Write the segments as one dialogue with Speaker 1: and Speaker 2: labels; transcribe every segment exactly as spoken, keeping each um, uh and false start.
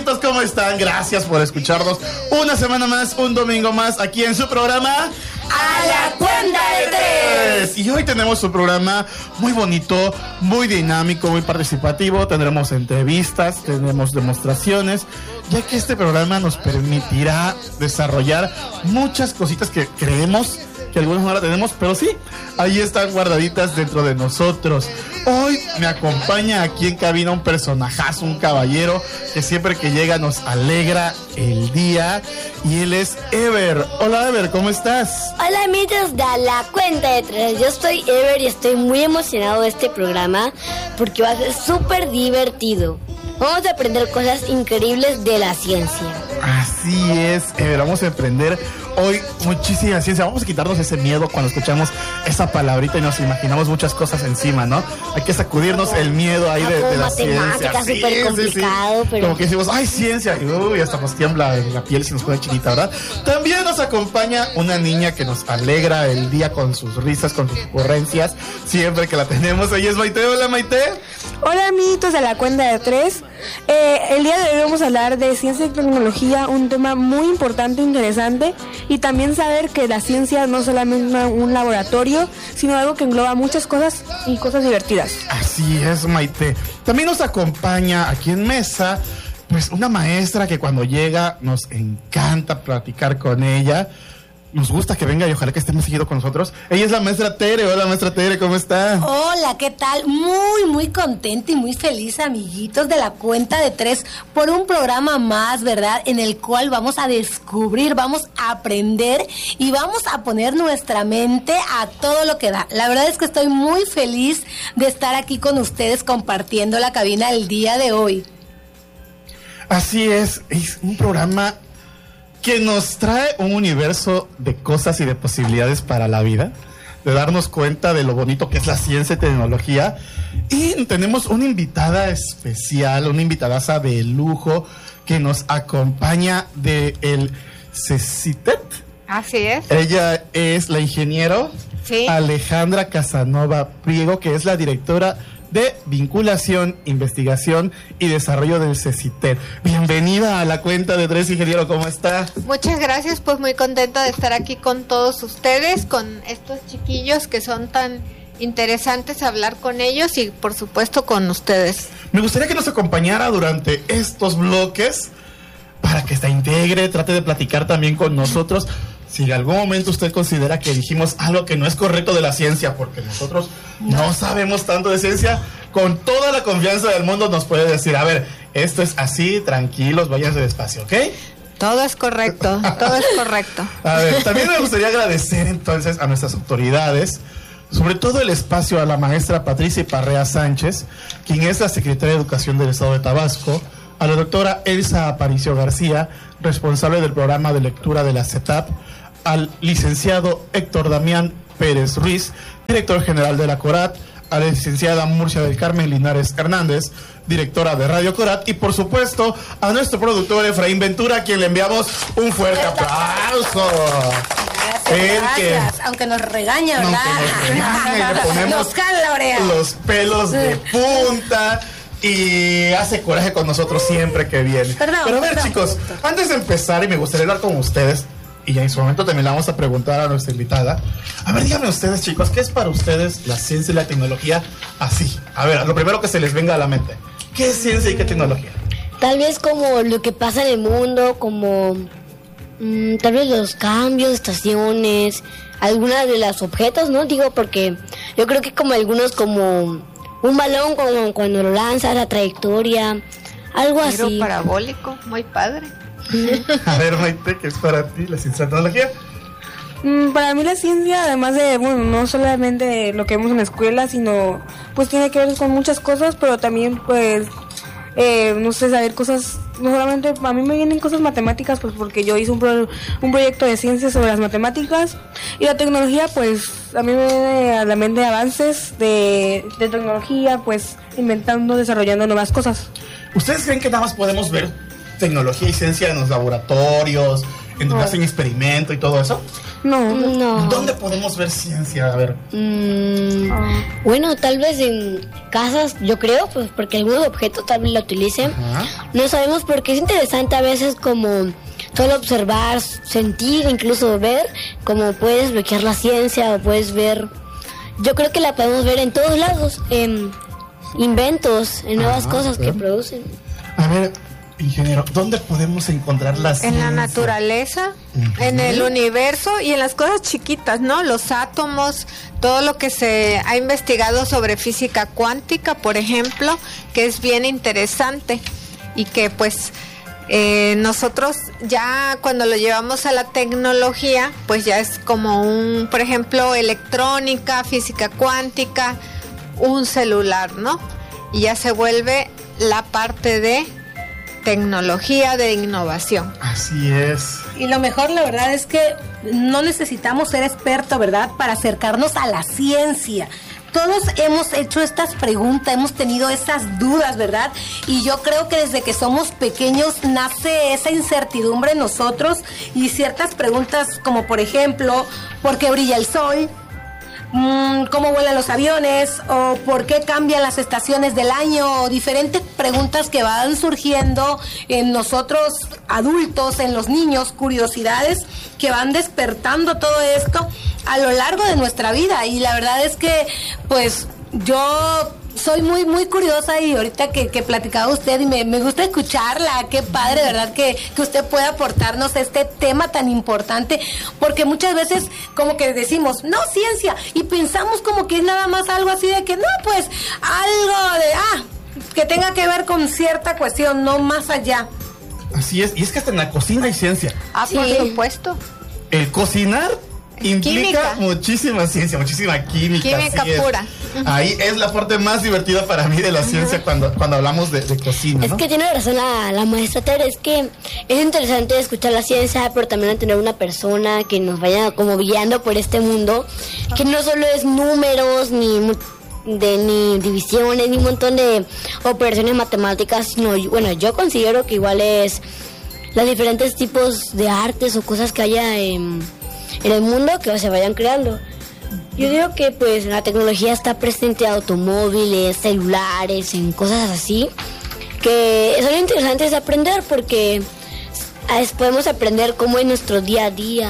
Speaker 1: amiguitos, ¿cómo están? Gracias por escucharnos una semana más, un domingo más, aquí en su programa
Speaker 2: A la Cuenta de Tres.
Speaker 1: Y hoy tenemos un programa muy bonito, muy dinámico, muy participativo. Tendremos entrevistas, tendremos demostraciones, ya que este programa nos permitirá desarrollar muchas cositas que creemos que algunos no la tenemos, pero sí, ahí están guardaditas dentro de nosotros. Hoy me acompaña aquí en cabina un personajazo, un caballero que siempre que llega nos alegra el día, y él es Ever. Hola Ever, ¿cómo estás?
Speaker 2: Hola amigos de A la Cuenta de Tres, yo soy Ever y estoy muy emocionado de este programa porque va a ser súper divertido. Vamos a aprender cosas increíbles de la ciencia.
Speaker 1: Así es, Ever, vamos a aprender hoy muchísima ciencia. Vamos a quitarnos ese miedo cuando escuchamos esa palabrita y nos imaginamos muchas cosas encima, ¿no? Hay que sacudirnos el miedo ahí de, de la ciencia.
Speaker 2: Sí, súper complicado, sí, sí.
Speaker 1: Pero... como que decimos, ¡ay, ciencia! Y uy, hasta nos tiembla la piel y se nos pone chiquita, ¿verdad? También nos acompaña una niña que nos alegra el día con sus risas, con sus ocurrencias, siempre que la tenemos. Ella es Maite. Hola, Maite.
Speaker 3: Hola, amiguitos de La Cuenta de Tres. Eh, el día de hoy vamos a hablar de ciencia y tecnología, un tema muy importante e interesante, y también saber que la ciencia no es solamente un laboratorio, sino algo que engloba muchas cosas y cosas divertidas.
Speaker 1: Así es, Maite. También nos acompaña aquí en mesa, pues una maestra que cuando llega nos encanta platicar con ella. Nos gusta que venga y ojalá que esté más seguido con nosotros. Ella es la maestra Tere. Hola, maestra Tere, ¿cómo está?
Speaker 4: Hola, ¿qué tal? Muy, muy contenta y muy feliz, amiguitos de La Cuenta de Tres, por un programa más, ¿verdad? En el cual vamos a descubrir, vamos a aprender y vamos a poner nuestra mente a todo lo que da. La verdad es que estoy muy feliz de estar aquí con ustedes compartiendo la cabina el día de hoy.
Speaker 1: Así es, es un programa que nos trae un universo de cosas y de posibilidades para la vida, de darnos cuenta de lo bonito que es la ciencia y tecnología. Y tenemos una invitada especial, una invitadaza de lujo que nos acompaña de el CECITET.
Speaker 5: Así es.
Speaker 1: Ella es la ingeniero
Speaker 5: sí.
Speaker 1: Alejandra Casanova Priego, que es la directora de Vinculación, Investigación y Desarrollo del CECITET. Bienvenida a La Cuenta de Tres, ingeniero, ¿cómo está?
Speaker 5: Muchas gracias, pues muy contenta de estar aquí con todos ustedes, con estos chiquillos que son tan interesantes, hablar con ellos y por supuesto con ustedes.
Speaker 1: Me gustaría que nos acompañara durante estos bloques para que se integre, trate de platicar también con nosotros. Si en algún momento usted considera que dijimos algo que no es correcto de la ciencia, porque nosotros no sabemos tanto de ciencia, con toda la confianza del mundo nos puede decir, a ver, esto es así, tranquilos, váyanse despacio, ¿ok?
Speaker 5: Todo es correcto, todo es correcto.
Speaker 1: A ver, también me gustaría agradecer entonces a nuestras autoridades, sobre todo el espacio a la maestra Patricia Parrea Sánchez, quien es la secretaria de Educación del Estado de Tabasco, a la doctora Elsa Aparicio García, responsable del programa de lectura de la CETAP, al licenciado Héctor Damián Pérez Ruiz, director general de la CORAT, a la licenciada Murcia del Carmen Linares Hernández, directora de Radio CORAT, y por supuesto a nuestro productor Efraín Ventura, a quien le enviamos un fuerte aplauso.
Speaker 4: Gracias, gracias. Aunque nos regaña, ¿verdad?
Speaker 1: Nos regaña y le ponemos
Speaker 4: nos jala la oreja,
Speaker 1: los pelos de punta. Y hace coraje con nosotros siempre que viene.
Speaker 4: Perdón,
Speaker 1: Pero a ver,
Speaker 4: perdón,
Speaker 1: chicos,
Speaker 4: perdón.
Speaker 1: antes de empezar, y me gustaría hablar con ustedes, y ya en su momento también le vamos a preguntar a nuestra invitada. A ver, díganme ustedes, chicos, ¿qué es para ustedes la ciencia y la tecnología así? A ver, lo primero que se les venga a la mente. ¿Qué es ciencia y qué tecnología?
Speaker 2: Tal vez como lo que pasa en el mundo, como mmm, tal vez los cambios, estaciones, algunas de los objetos, ¿no? Digo, porque yo creo que como algunos como un balón, como cuando lo lanzas, la trayectoria, algo
Speaker 5: Giro
Speaker 2: así.
Speaker 5: parabólico, muy padre.
Speaker 1: A ver, Maite, ¿qué es para ti la ciencia y la tecnología?
Speaker 3: Mm, para mí la ciencia, además de, bueno, no solamente lo que vemos en la escuela, sino pues tiene que ver con muchas cosas, pero también pues, eh, no sé, saber cosas, no solamente, a mí me vienen cosas matemáticas, pues porque yo hice un, pro, un proyecto de ciencia sobre las matemáticas, y la tecnología, pues a mí me viene a la mente avances de, de tecnología, pues inventando, desarrollando nuevas cosas.
Speaker 1: ¿Ustedes creen que nada más podemos ver tecnología y ciencia en los laboratorios, en donde hacen experimento y todo eso?
Speaker 3: No.
Speaker 2: No.
Speaker 1: ¿Dónde podemos ver ciencia? A ver.
Speaker 2: Mm,
Speaker 3: Ah.
Speaker 2: bueno, tal vez en casas, yo creo, pues porque algunos objetos tal vez lo utilicen.
Speaker 1: Ajá.
Speaker 2: No sabemos porque es interesante a veces como solo observar, sentir, incluso ver, como puedes bloquear la ciencia o puedes ver. Yo creo que la podemos ver en todos lados, en inventos, en nuevas
Speaker 1: Ajá,
Speaker 2: cosas que
Speaker 1: ok.
Speaker 2: producen.
Speaker 1: A ver, ingeniero, ¿dónde podemos encontrar la ciencia?
Speaker 5: En la naturaleza, en el universo y en las cosas chiquitas, ¿no? Los átomos, todo lo que se ha investigado sobre física cuántica, por ejemplo, que es bien interesante y que pues eh, nosotros ya cuando lo llevamos a la tecnología, pues ya es como un, por ejemplo, electrónica, física cuántica, un celular, ¿no? Y ya se vuelve la parte de tecnología, de innovación.
Speaker 1: Así es.
Speaker 4: Y lo mejor, la verdad, es que no necesitamos ser expertos, ¿verdad?, para acercarnos a la ciencia. Todos hemos hecho estas preguntas, hemos tenido esas dudas, ¿verdad? Y yo creo que desde que somos pequeños nace esa incertidumbre en nosotros y ciertas preguntas como, por ejemplo, ¿por qué brilla el sol? Mm, ¿Cómo vuelan los aviones? ¿O por qué cambian las estaciones del año? O diferentes preguntas que van surgiendo en nosotros adultos, en los niños, curiosidades que van despertando todo esto a lo largo de nuestra vida. Y la verdad es que, pues, yo soy muy, muy curiosa y ahorita que, que platicaba usted y me, me gusta escucharla, qué padre, ¿verdad? Que, que usted pueda aportarnos este tema tan importante, porque muchas veces como que decimos, no, ciencia, y pensamos como que es nada más algo así de que, no, pues, algo de, ah, que tenga que ver con cierta cuestión, no más allá.
Speaker 1: Así es. Y es que hasta en la cocina hay ciencia.
Speaker 5: Ah,
Speaker 2: Sí.
Speaker 5: por supuesto.
Speaker 1: El cocinar implica
Speaker 5: Química.
Speaker 1: muchísima ciencia, muchísima química.
Speaker 5: Química
Speaker 1: así es.
Speaker 5: pura.
Speaker 1: Ahí es la parte más divertida para mí de la ciencia cuando, cuando hablamos de, de cocina,
Speaker 2: Es
Speaker 1: ¿no?
Speaker 2: que tiene razón la, la maestra Tere, es que es interesante escuchar la ciencia, pero también tener una persona que nos vaya como guiando por este mundo, que no solo es números, ni mu- de ni divisiones, ni un montón de operaciones matemáticas, sino, bueno, yo considero que igual es los diferentes tipos de artes o cosas que haya en, en el mundo que se vayan creando. Yo digo que pues la tecnología está presente en automóviles, celulares, en cosas así, que son interesantes de aprender porque ah, es- podemos aprender cómo es nuestro día a día.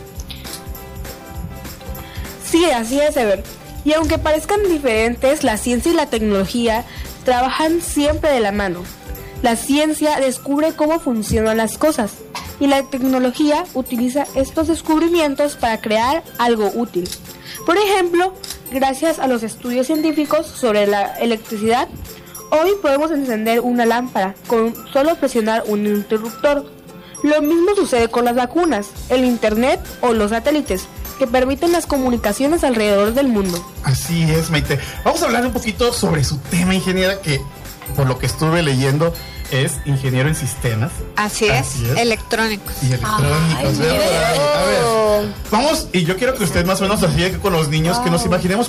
Speaker 3: Sí, así es, Ever. Y aunque parezcan diferentes, la ciencia y la tecnología trabajan siempre de la mano. La ciencia descubre cómo funcionan las cosas y la tecnología utiliza estos descubrimientos para crear algo útil. Por ejemplo, gracias a los estudios científicos sobre la electricidad, hoy podemos encender una lámpara con solo presionar un interruptor. Lo mismo sucede con las vacunas, el internet o los satélites, que permiten las comunicaciones alrededor del mundo.
Speaker 1: Así es, Maite. Vamos a hablar un poquito sobre su tema, ingeniera, que por lo que estuve leyendo es ingeniero en sistemas
Speaker 5: Así es,
Speaker 1: Así es.
Speaker 5: electrónicos.
Speaker 1: y electrónicos. ¿verdad? A ver, vamos, y yo quiero que usted más o menos así que con los niños, que nos imaginemos